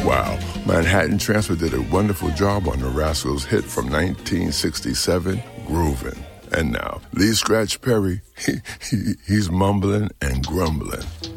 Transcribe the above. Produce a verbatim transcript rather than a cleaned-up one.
Wow, Manhattan Transfer did a wonderful job on the Rascals' hit from nineteen sixty-seven, Groovin'. And now, Lee Scratch Perry, he, he, he's mumbling and grumbling.